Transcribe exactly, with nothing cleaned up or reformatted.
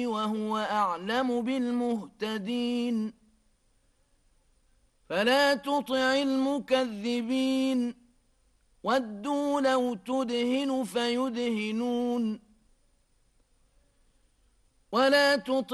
وهو أعلم بالمهتدين فلا تطع المكذبين ودوا لو تدهن فيدهنون ولا تطع